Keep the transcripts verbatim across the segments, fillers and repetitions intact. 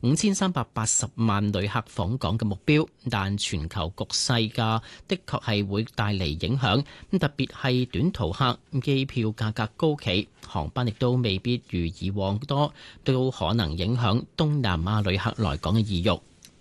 五千三百八十萬旅客訪港嘅目標，但全球局勢嘅的確係會帶嚟影響，特別係短途客，機票價格高企，航班亦都未必如以往多，都可能影響東南亞旅客來港嘅意欲。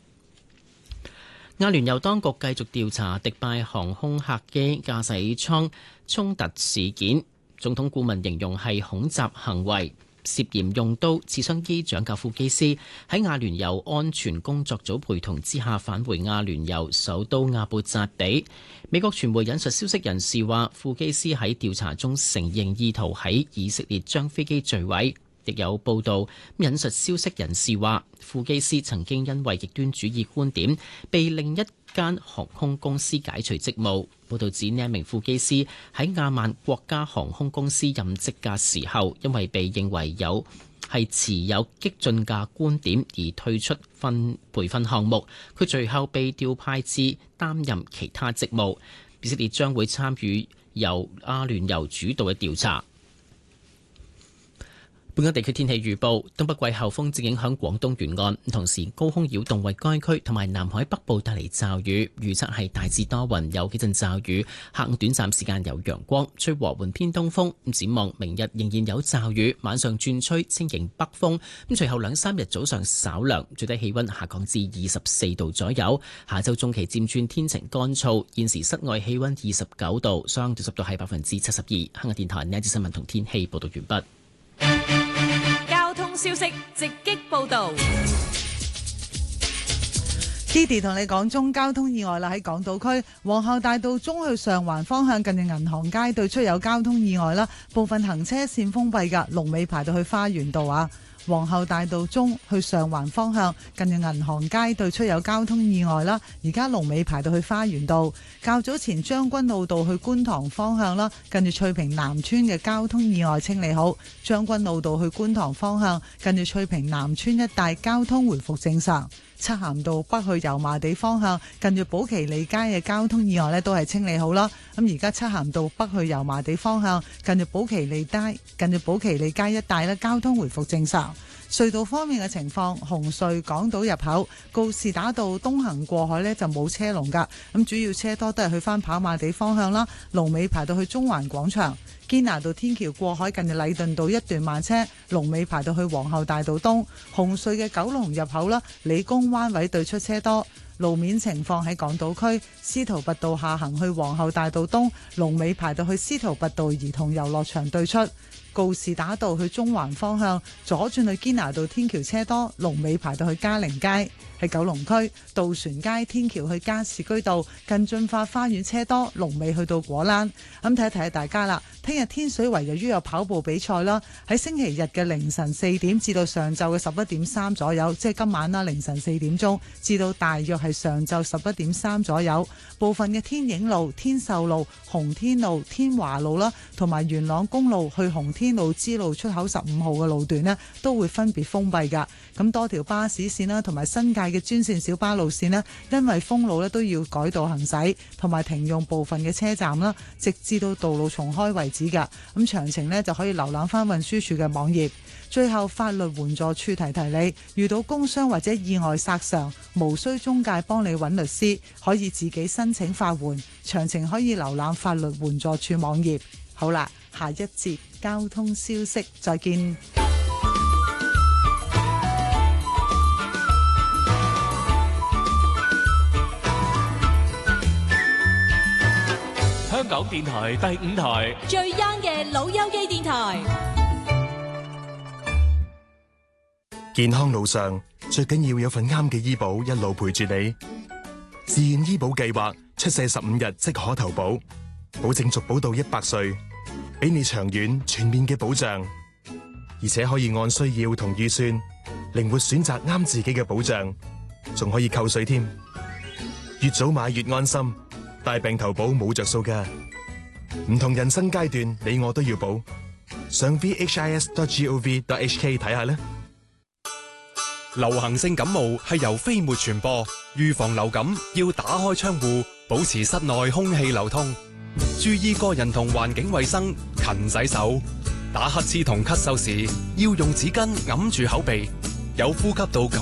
阿聯酋當局繼續調查迪拜航空客機駕駛艙衝突事件，總統顧問形容係恐襲行為，涉嫌用刀刺傷機長嘅副機師喺阿聯酋安全工作組陪同之下返回阿聯酋首都阿布扎比。美國傳媒引述消息人士話，副機師喺調查中承認意圖喺以色列將飛機墜毀。亦有報道引述消息人士話，副機師曾經因為極端主義觀點被另一間航空公司解除職務。報道指呢一名副機師喺亞曼國家航空公司任職嘅時候，因為被認為有係持有激進嘅觀點而退出訓培訓項目，佢隨後被調派至擔任其他職務。以色列將會參與由阿聯酋主導嘅調查。本港地區天氣預報，東北季候風正影響廣東沿岸，同時高空擾動為該區同埋南海北部帶嚟驟雨，預測係大致多雲，有幾陣驟雨，下午短暫時間有陽光，吹和緩偏東風。展望明日仍然有驟雨，晚上轉吹清勁北風，咁隨後兩三日早上稍涼，最低氣溫下降至二十四度左右。下週中期漸轉天晴乾燥，現時室外氣溫二十九度，相對濕度係百分之七十二。香港電台呢一節新聞同天氣報道完畢。 交通消息直擊報道。 Didi 同你講中交通意外啦，喺港島區皇后大道中去上環方向，近住銀行街對出有交通意外啦，部分行車線封閉噶，龍尾排到去花園道啊。皇后大道中去上環方向，近住銀行街對出有交通意外啦，而家龍尾排到去花園道。較早前將軍澳道去觀塘方向啦，近住翠屏南村嘅交通意外清理好，將軍澳道去觀塘方向，近住翠屏南村一帶交通回復正常。漆咸道北去油麻地方向，近住寶其利街嘅交通意外呢都係清理好啦。咁而家漆咸道北去油麻地方向，近住寶其利街，近住寶其利街一帶呢交通回復正常。隧道方面嘅情況，紅隧港島入口告士打道東行過海呢就冇車龍噶，咁主要車多都係去翻跑馬地方向啦，龍尾排到去中環廣場。堅拿道天橋過海近住禮頓道一段慢車，龍尾排到去皇后大道東。紅隧嘅九龍入口啦，理工灣位對出車多。路面情況喺港島區司徒拔道下行去皇后大道東，龍尾排到去司徒拔道兒童遊樂場對出。告士打道去中環方向左轉去堅拿道天橋車多，龍尾排到去嘉寧街。喺九龍區渡船街天橋去加士居道近駿發花園車多，龍尾去到果欄。咁睇一睇下大家啦，聽日天水圍由於有跑步比賽啦，喺星期日嘅凌晨四點至到上晝嘅十一點三左右，即係今晚啦凌晨四點鐘至到大約係上晝十一點三左右，部分嘅天影路、天秀路、紅天路、天華路啦，同埋元朗公路去紅天路支路出口十五號嘅路段呢，都會分別封閉噶。咁多條巴士線啦，同埋新界嘅專線小巴路線呢，因為封路呢都要改道行駛，同埋停用部分嘅車站啦，直至到道路重開為止噶。咁詳情呢，就可以瀏覽翻運輸署嘅網頁。最後，法律援助處提提你，遇到工傷或者意外索償，無需中介幫你揾律師，可以自己申請法援。詳情可以瀏覽法律援助處網頁。好啦，下一節交通消息，再見。 香港電台第五台最 young 嘅老友記電台。 健康路上最緊要有份啱嘅醫保一路陪住你。自願醫保計劃出世十五日即可投保，保證續保到一百歲，俾你長遠全面嘅保障，而且可以按需要同預算靈活選擇啱自己嘅保障，仲可以扣稅添。越早買越安心，大病投保冇着數㗎。唔同人生階段，你我都要保。上 v h i s dot gov dot h k 睇下啦。 流行性感冒係由飛沫傳播，預防流感要打開窗戶，保持室內空氣流通，注意個人同環境衛生，勤洗手。打乞嗤同咳嗽時要用紙巾揞住口鼻，有呼吸道感